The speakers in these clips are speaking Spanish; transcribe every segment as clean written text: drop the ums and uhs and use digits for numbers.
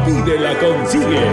la pide, la consigue.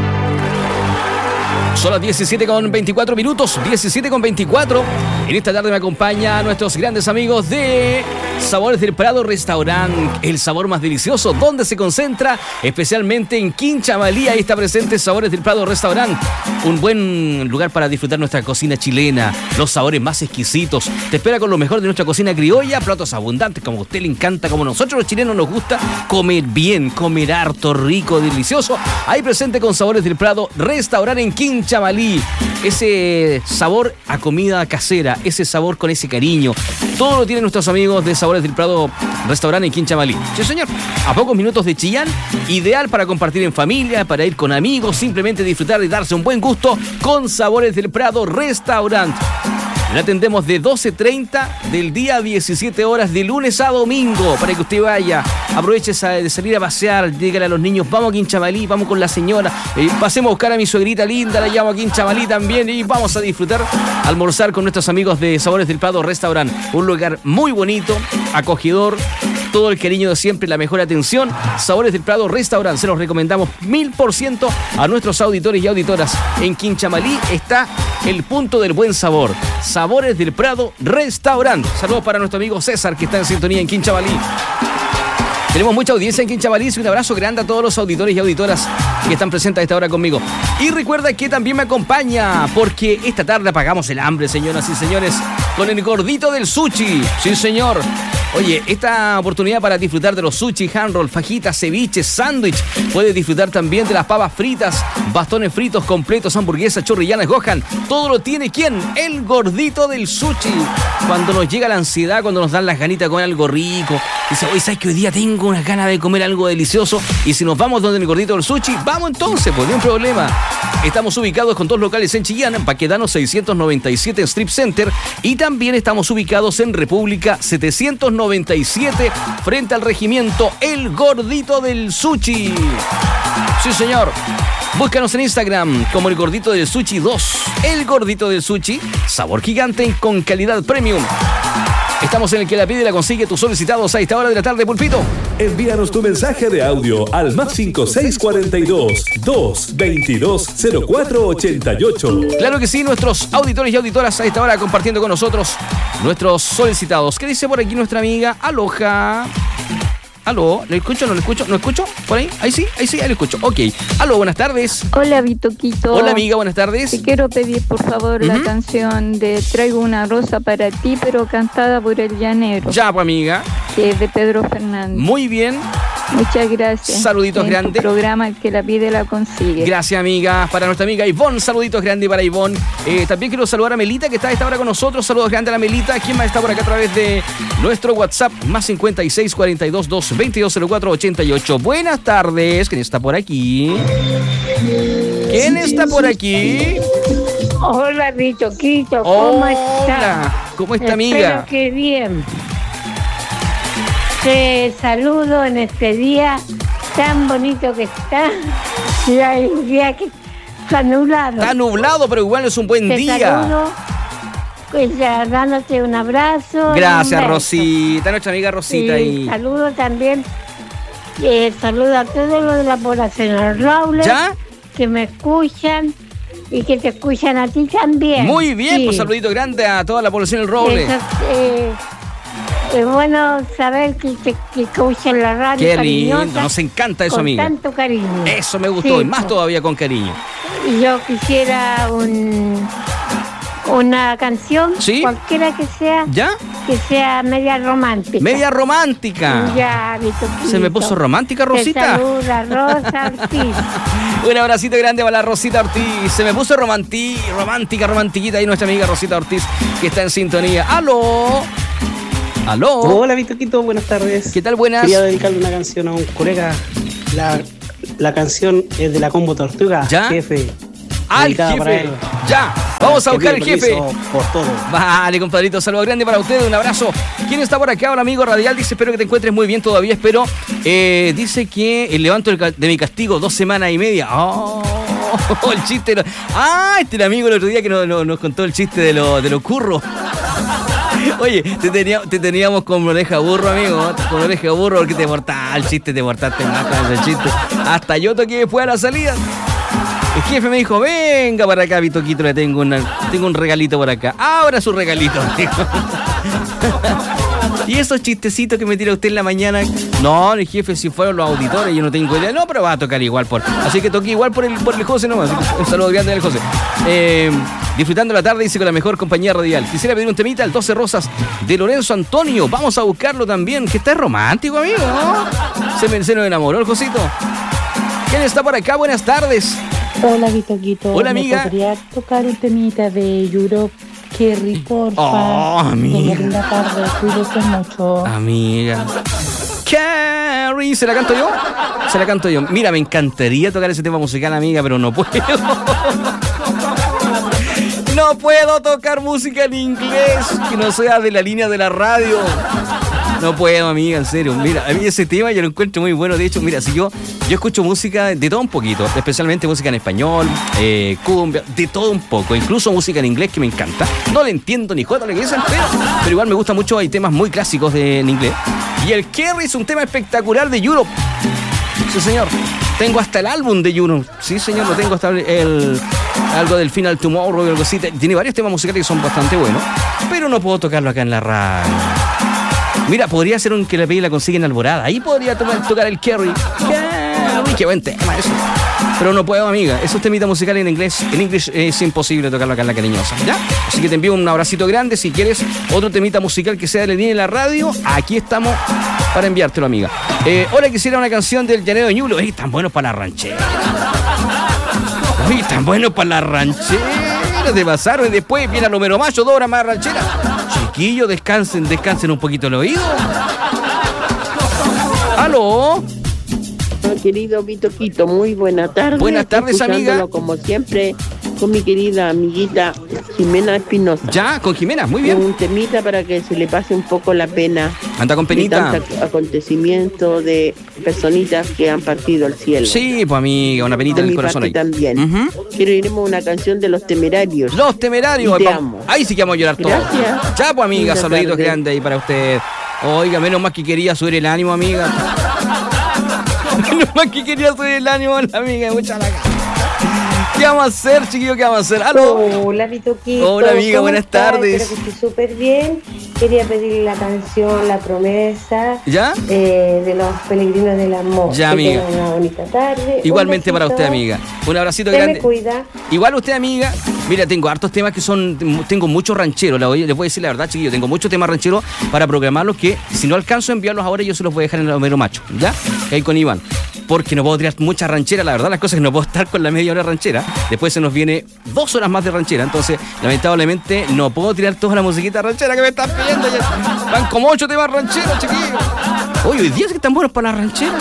Son las 17:24 minutos, 17:24. En esta tarde me acompañan nuestros grandes amigos de Sabores del Prado Restaurant, el sabor más delicioso, donde se concentra especialmente en Quinchamalí. Ahí está presente Sabores del Prado Restaurant, un buen lugar para disfrutar nuestra cocina chilena, los sabores más exquisitos. Te espera con lo mejor de nuestra cocina criolla, platos abundantes como a usted le encanta, como a nosotros los chilenos nos gusta comer bien, comer harto, rico, delicioso. Ahí presente con Sabores del Prado Restaurant en Quinchamalí. Ese sabor a comida casera, ese sabor con ese cariño, todo lo tienen nuestros amigos de Sabores del Prado Restaurant en Quinchamalí. Sí, señor. A pocos minutos de Chillán, ideal para compartir en familia, para ir con amigos, simplemente disfrutar y darse un buen gusto con Sabores del Prado Restaurant. Le atendemos de 12:30 del día a 17 horas de lunes a domingo para que usted vaya, aproveche de salir a pasear, dígale a los niños, vamos a Quinchamalí, vamos con la señora, pasemos a buscar a mi suegrita linda, la llamo a Quinchamalí también y vamos a disfrutar, almorzar con nuestros amigos de Sabores del Prado Restaurant. Un lugar muy bonito, acogedor, todo el cariño de siempre, la mejor atención. Sabores del Prado Restaurant, se los recomendamos 1000% a nuestros auditores y auditoras. En Quinchamalí está el punto del buen sabor. Sabores del Prado Restaurant. Saludos para nuestro amigo César, que está en sintonía en Quinchamalí. Tenemos mucha audiencia en Quinchamalí y un abrazo grande a todos los auditores y auditoras que están presentes a esta hora conmigo. Y recuerda que también me acompaña, porque esta tarde apagamos el hambre, señoras y señores, con el gordito del sushi. Sí, señor. Oye, esta oportunidad para disfrutar de los sushi, hand roll, fajitas, ceviches, sándwich. Puedes disfrutar también de las papas fritas, bastones fritos completos, hamburguesas, chorrillanas, gohan. Todo lo tiene, ¿quién? El gordito del sushi. Cuando nos llega la ansiedad, cuando nos dan las ganitas de comer algo rico, dice, oye, ¿sabes que hoy día tengo unas ganas de comer algo delicioso? Y si nos vamos donde el gordito del sushi, vamos entonces, pues no hay problema. Estamos ubicados con 2 locales en Chillán, en Baquedano 697 en Strip Center, y también estamos ubicados en República 797 frente al regimiento El Gordito del Sushi. Sí, señor. Búscanos en Instagram como El Gordito del Sushi 2. El Gordito del Sushi, sabor gigante con calidad premium. Estamos en el que la pide y la consigue, tus solicitados a esta hora de la tarde, Pulpito. Envíanos tu mensaje de audio al +5642 222 0488. Claro que sí, nuestros auditores y auditoras a esta hora compartiendo con nosotros nuestros solicitados. ¿Qué dice por aquí nuestra amiga Aloha? Aló, ¿le escucho? ¿No le escucho? ¿No escucho? ¿Por ahí? Ahí sí, ahí le escucho. Ok. Aló, buenas tardes. Hola, Vitoquito. Hola, amiga, buenas tardes. Te quiero pedir, por favor, la canción de Traigo una rosa para ti, pero cantada por El Llanero. Ya, pues, amiga. Que es de Pedro Fernández. Muy bien. Muchas gracias. Saluditos grandes. El programa El que la pide la consigue. Gracias, amiga. Para nuestra amiga Ivonne, saluditos grandes para Ivonne. También quiero saludar a Melita, que está a esta hora con nosotros. Saludos grandes a la Melita. ¿Quién más está por acá a través de nuestro WhatsApp? +56 42 222 0488. Buenas tardes. ¿Quién está por aquí? ¿Quién está por aquí? Hola, Vitoquito. ¿Cómo está? ¿Cómo está, amiga? Espero que bien. Te saludo en este día tan bonito que está. El día que está nublado. Está nublado, pero igual es un buen día. Te saludo, pues, dándote un abrazo. Gracias, Rosita, nuestra amiga Rosita. Y saludo también. Saludo a todos los de la población Robles. ¿Ya? Que me escuchan y que te escuchan a ti también. Muy bien, sí. Pues saludito grande a toda la población del Roble. Es bueno saber que escuchan la radio. Qué lindo, nos encanta eso, amiga. Con tanto cariño. Eso me gustó, sí, y más todavía con cariño. Y yo quisiera una canción, ¿sí? Cualquiera que sea. ¿Ya? Que sea media romántica. Media romántica. Ya, Vitoquito. ¿Se me puso romántica, Rosita? Te saluda Rosa Ortiz. Un abracito grande para la Rosita Ortiz. Se me puso romantiquita ahí nuestra amiga Rosita Ortiz, que está en sintonía. ¡Aló! ¡Aló! Hola, Vitoquito, buenas tardes. ¿Qué tal? Buenas. Quería dedicarle una canción a un colega. La canción es de la Combo Tortuga. ¿Ya? Jefe. ¡Al jefe! ¡Ya! Vamos a buscar el jefe. Por todo. Vale, compadrito, saludo grande para ustedes, un abrazo. ¿Quién está por acá? Hola, amigo Radial, dice, espero que te encuentres muy bien todavía, espero. Dice que levanto de mi castigo 2 semanas y media. ¡Oh! El chiste. Este el amigo el otro día que nos contó el chiste de los curros. Oye, te teníamos con oreja burro, amigo. Con oreja burro porque te portaste el chiste, te portaste más con ese chiste. Hasta yo toqué después a la salida. El jefe me dijo, venga para acá, Vitoquito, le tengo un regalito por acá. Ahora su regalito, amigo. Y esos chistecitos que me tira usted en la mañana. No, el jefe, si fueron los auditores, yo no tengo idea. No, pero va a tocar igual así que toqué igual por el José nomás. Un saludo grande al José. Disfrutando la tarde, dice, con la mejor compañía radial. Quisiera pedir un temita, el 12 Rosas de Lorenzo Antonio. Vamos a buscarlo también, que está romántico, amigo, ¿no? Se nos enamoró el Josito. ¿Quién está por acá? Buenas tardes. Hola, Vitoquito. Hola, amiga. ¿Me podría tocar un temita de Europe, Kerry, porfa? Oh, amiga. Linda tarde, cuídese mucho. Amiga. Carrie, ¿se la canto yo? Se la canto yo. Mira, me encantaría tocar ese tema musical, amiga, pero no puedo. No puedo tocar música en inglés que no sea de la línea de la radio. No puedo, amiga, en serio. Mira, a mí ese tema yo lo encuentro muy bueno. De hecho, mira, si yo escucho música de todo un poquito, especialmente música en español, cumbia, de todo un poco, incluso música en inglés que me encanta. No le entiendo ni jota lo que dicen, pero igual me gusta mucho. Hay temas muy clásicos en inglés. Y el Kerry es un tema espectacular de Europe. Sí, señor. Tengo hasta el álbum de Europe. Sí, señor, lo tengo hasta algo del Final Tomorrow y algo así. Tiene varios temas musicales que son bastante buenos, pero no puedo tocarlo acá en la radio. Mira, podría ser un que la la consigue en Alborada. Ahí podría tocar el Kerry. Kerry, qué buen tema eso. Pero no puedo, amiga. Esos temitas musicales en inglés. En inglés es imposible tocarlo acá en La Cariñosa, ¿ya? Así que te envío un abracito grande. Si quieres otro temita musical que sea de la línea de la radio, aquí estamos para enviártelo, amiga. Ahora quisiera una canción del Llanero de Ñuble. Tan buenos para la ranchera. Oye, tan buenos para la ranchera. Te pasaron y después viene el Homero Macho, 2 horas más ranchera. Chiquillos, descansen un poquito el oído. ¿Aló? Querido Vitoquito, muy buena tarde. Buenas tardes, amiga. Como siempre, con mi querida amiguita Jimena Espinosa. Ya, con Jimena, muy bien. Un temita para que se le pase un poco la pena. Anda con penita. De tanto acontecimiento de personitas que han partido al cielo. Sí, pues amiga, una penita en el corazón ahí. También. Quiero irme a una canción de Los Temerarios. Los Temerarios. Te amo. Ahí sí que vamos a llorar todos. Gracias. Ya, pues amiga, saluditos grandes ahí para usted. Oiga, menos más que quería subir el ánimo, amiga. Menos más que quería subir el ánimo a la amiga. Mucha la cara. ¿Qué vamos a hacer, chiquillo? ¿Qué vamos a hacer? ¿Aló? Hola, Vitoquito. Hola, amiga, buenas tardes. Espero que esté súper bien. Quería pedirle la canción La Promesa. ¿Ya? De los Peregrinos del Amor. Ya, amiga. Una bonita tarde. Igualmente para usted, amiga. Un abracito grande. Me cuida. Igual usted, amiga. Mira, tengo hartos temas que tengo muchos rancheros. Les voy a decir la verdad, chiquillos. Tengo muchos temas rancheros para programarlos que, si no alcanzo a enviarlos ahora, yo se los voy a dejar en el Homero Macho. ¿Ya? Ahí con Iván. Porque no puedo tirar mucha ranchera, la verdad, las cosas es que no puedo estar con la media hora ranchera. Después se nos viene 2 horas más de ranchera. Entonces, lamentablemente, no puedo tirar toda la musiquita ranchera que me están pidiendo. Van como 8 temas rancheros, chiquillos. Oye, hoy día es que están buenos para la ranchera.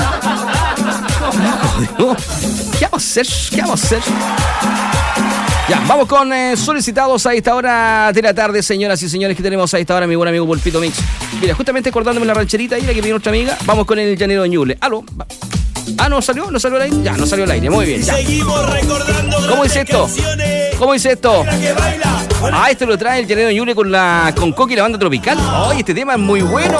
¿Qué vamos a hacer? ¿Qué vamos a hacer? Ya, vamos con solicitados a esta hora de la tarde, señoras y señores, que tenemos a esta hora mi buen amigo Pulpito Mix. Mira, justamente acordándome la rancherita ahí, la que pidió nuestra amiga, vamos con el Llanero de Ñuble. ¿Aló? Ah, ¿no salió? ¿No salió al aire? Ya, no salió al aire, muy bien, ya. ¿Cómo dice esto? ¿Cómo dice esto? Ah, esto lo trae el Llanero de Ñuble con Coqui y la banda tropical. Ay, este tema es muy bueno.